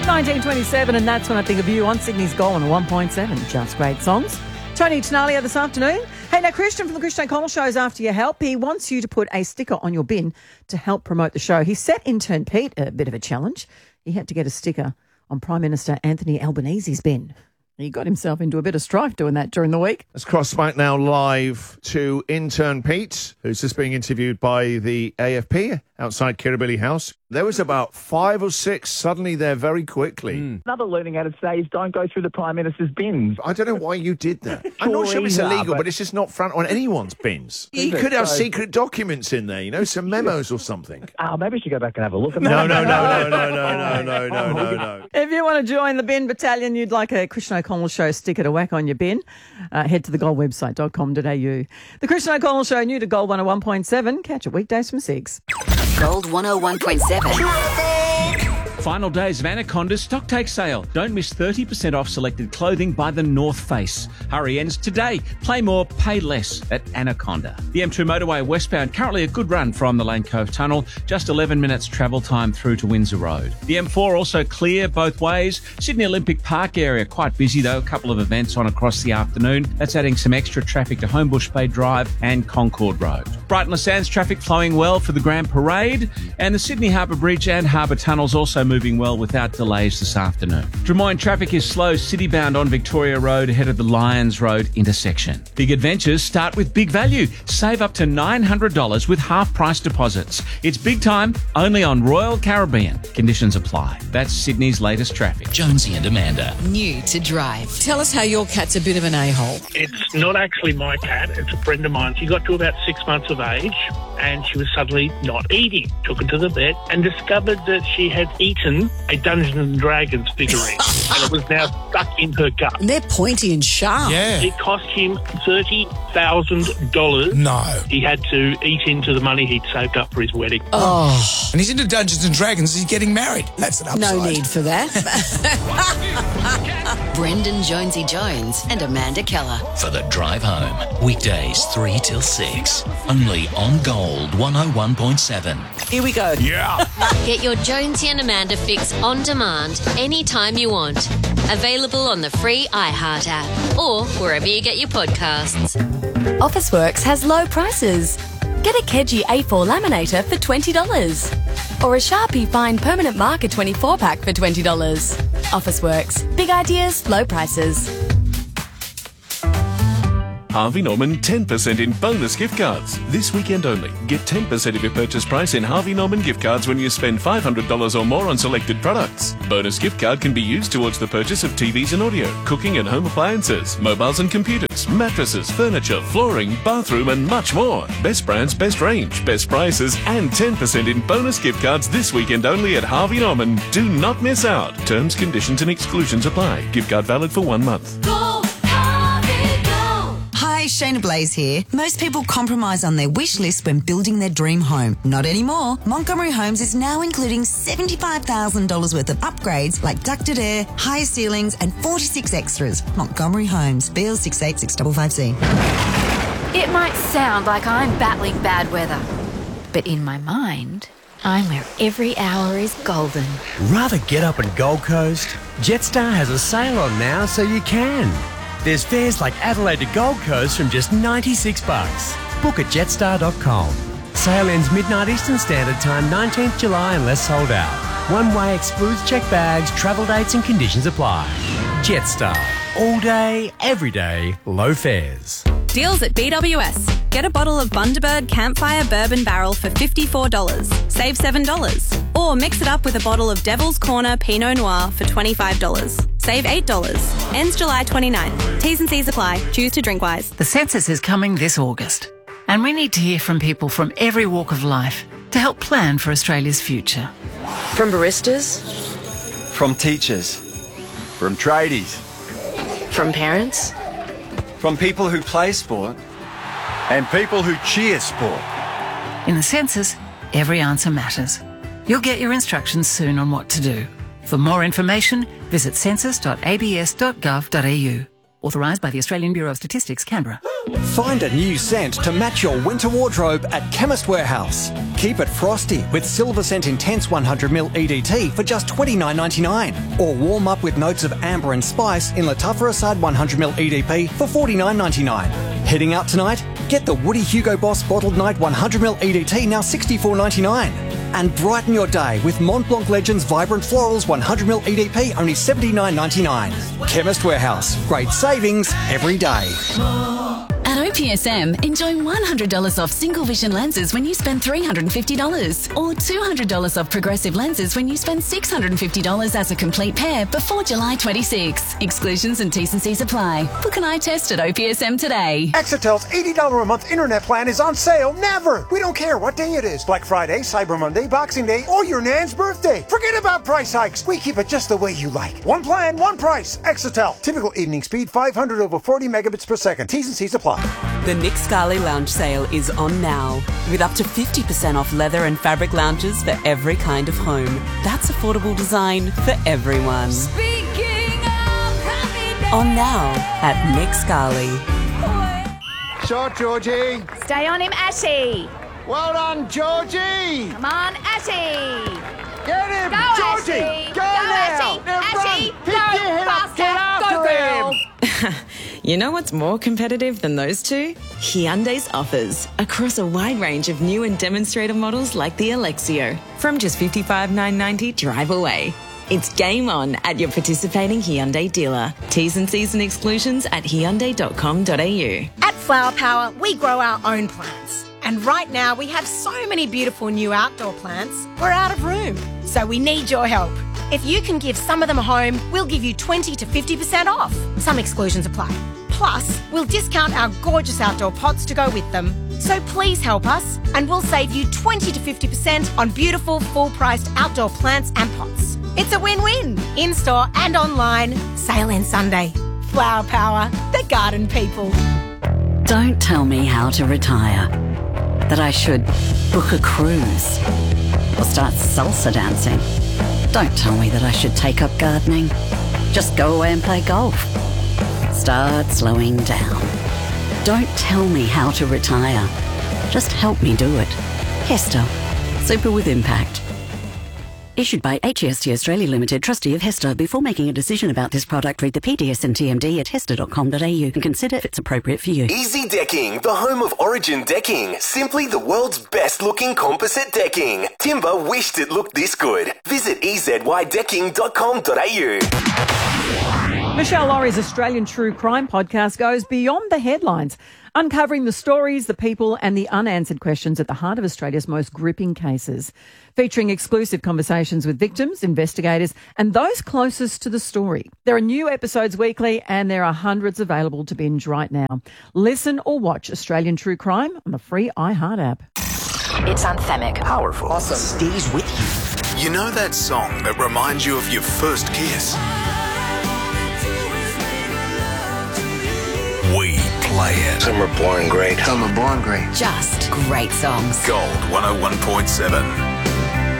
1927, and that's when I think of you on Sydney's Goal on 1.7. Just great songs. Tony Tenalia this afternoon. Hey, now Christian from the Christian O'Connell Show is after your help. He wants you to put a sticker on your bin to help promote the show. He set intern Pete a bit of a challenge. He had to get a sticker on Prime Minister Anthony Albanese's bin. He got himself into a bit of strife doing that during the week. Let's cross back now live to intern Pete, who's just being interviewed by the AFP outside Kirribilli House. There was about 5 or 6 suddenly there very quickly. Another learning out of today is don't go through the Prime Minister's bins. I don't know why you did that. I'm not sure it's illegal, but it's just not front on anyone's bins. You could have secret documents in there, you know, some memos or something. Maybe we should go back and have a look at No. If you want to join the bin battalion, you'd like a Christian O'Connell Show sticker to whack on your bin, head to thegoldwebsite.com.au. The Christian O'Connell Show, new to Gold 101.7. Catch it weekdays from 6. Gold 101.7. Final days of Anaconda's stocktake sale. Don't miss 30% off selected clothing by the North Face. Hurry ends today. Play more, pay less at Anaconda. The M2 motorway westbound, currently a good run from the Lane Cove Tunnel. Just 11 minutes travel time through to Windsor Road. The M4 also clear both ways. Sydney Olympic Park area quite busy though. A couple of events on across the afternoon. That's adding some extra traffic to Homebush Bay Drive and Concord Road. Brighton Le Sands traffic flowing well for the Grand Parade. And the Sydney Harbour Bridge and Harbour Tunnels also moving well without delays this afternoon. Drummoyne traffic is slow citybound on Victoria Road ahead of the Lyons Road intersection. Big adventures start with big value. Save up to $900 with half-price deposits. It's big time, only on Royal Caribbean. Conditions apply. That's Sydney's latest traffic. Jonesy and Amanda. New to drive. Tell us how your cat's a bit of an a-hole. It's not actually my cat, it's a friend of mine. She got to about 6 months of age and she was suddenly not eating. Took her to the vet and discovered that she had eaten a Dungeons and Dragons figurine and it was now stuck in her gut. And they're pointy and sharp. Yeah. It cost him $30,000. No. He had to eat into the money he'd saved up for his wedding. Oh. And he's into Dungeons and Dragons. He's getting married. That's an upside. No need for that. Brendan Jonesy Jones and Amanda Keller. For the drive home. Weekdays 3 till 6. Only on Gold 101.7. Here we go. Yeah. Get your Jonesy and Amanda fix on demand anytime you want. Available on the free iHeart app or wherever you get your podcasts. Officeworks has low prices. Get a Keji A4 laminator for $20 or a Sharpie Fine Permanent Marker 24-pack for $20. Officeworks. Big ideas, low prices. Harvey Norman 10% in bonus gift cards. This weekend only. Get 10% of your purchase price in Harvey Norman gift cards when you spend $500 or more on selected products. Bonus gift card can be used towards the purchase of TVs and audio, cooking and home appliances, mobiles and computers, mattresses, furniture, flooring, bathroom and much more. Best brands, best range, best prices and 10% in bonus gift cards this weekend only at Harvey Norman. Do not miss out. Terms, conditions and exclusions apply. Gift card valid for 1 month. Hi, Shayna Blaze here. Most people compromise on their wish list when building their dream home. Not anymore. Montgomery Homes is now including $75,000 worth of upgrades like ducted air, higher ceilings and 46 extras. Montgomery Homes, BL 68655C. It might sound like I'm battling bad weather, but in my mind, I'm where every hour is golden. Rather get up in Gold Coast? Jetstar has a sale on now so you can. There's fares like Adelaide to Gold Coast from just $96. Book at jetstar.com. Sale ends midnight Eastern Standard Time, 19th July unless sold out. One way excludes checked bags, travel dates and conditions apply. Jetstar. All day, every day, low fares. Deals at BWS. Get a bottle of Bundaberg Campfire Bourbon Barrel for $54. Save $7. Or mix it up with a bottle of Devil's Corner Pinot Noir for $25. Save $8. Ends July 29th. T's and C's apply. Choose to drink wise. The census is coming this August, and we need to hear from people from every walk of life to help plan for Australia's future. From baristas, from teachers, from tradies, from parents, from people who play sport, and people who cheer sport. In the census, every answer matters. You'll get your instructions soon on what to do. For more information, visit census.abs.gov.au. Authorised by the Australian Bureau of Statistics, Canberra. Find a new scent to match your winter wardrobe at Chemist Warehouse. Keep it frosty with Silver Scent Intense 100ml EDT for just $29.99. Or warm up with notes of amber and spice in Latafra Asad 100ml EDP for $49.99. Heading out tonight? Get the Woody Hugo Boss Bottled Night 100ml EDT now $64.99. And brighten your day with Mont Blanc Legends Vibrant Florals 100ml EDP only $79.99. Chemist Warehouse. Great savings every day. At OPSM, enjoy $100 off single vision lenses when you spend $350 or $200 off progressive lenses when you spend $650 as a complete pair before July 26. Exclusions and T's and C's apply. Book an eye test at OPSM today. Exetel's $80 a month internet plan is on sale never. We don't care what day it is. Black Friday, Cyber Monday, Boxing Day, or your nan's birthday. Forget about price hikes. We keep it just the way you like. One plan, one price. Exetel. Typical evening speed 500 over 40 megabits per second. T's and C's apply. The Nick Scarley Lounge sale is on now, with up to 50% off leather and fabric lounges for every kind of home. That's affordable design for everyone. On now at Nick Scarley. Shot, Georgie. Stay on him, Ashy. Well done, Georgie. Come on, Ashy. Get him, Go, Georgie. Ashy. Go now. Ashy. Ashy. Pick your head up. Get after him. You know what's more competitive than those two? Hyundai's offers across a wide range of new and demonstrator models like the Alexio. From just $55,990 drive away. It's game on at your participating Hyundai dealer. T's and C's and exclusions at Hyundai.com.au. At Flower Power, we grow our own plants. And right now we have so many beautiful new outdoor plants, we're out of room. So we need your help. If you can give some of them a home, we'll give you 20 to 50% off. Some exclusions apply. Plus, we'll discount our gorgeous outdoor pots to go with them. So please help us and we'll save you 20 to 50% on beautiful, full-priced outdoor plants and pots. It's a win-win. In-store and online. Sale ends Sunday. Flower Power, the garden people. Don't tell me how to retire. That I should book a cruise or start salsa dancing. Don't tell me that I should take up gardening. Just go away and play golf. Start slowing down. Don't tell me how to retire. Just help me do it. Hester. Super with impact. Issued by HEST Australia Limited, trustee of Hester. Before making a decision about this product, read the PDS and TMD at hester.com.au and consider if it's appropriate for you. Easy Decking, the home of Origin Decking. Simply the world's best looking composite decking. Timber wished it looked this good. Visit ezydecking.com.au. Michelle Laurie's Australian True Crime podcast goes beyond the headlines, uncovering the stories, the people and the unanswered questions at the heart of Australia's most gripping cases. Featuring exclusive conversations with victims, investigators and those closest to the story. There are new episodes weekly and there are hundreds available to binge right now. Listen or watch Australian True Crime on the free iHeart app. It's anthemic. Powerful. Awesome. Stays with you. You know that song that reminds you of your first kiss? We play it. Some are born great. Some are born great. Just great songs. Gold 101.7.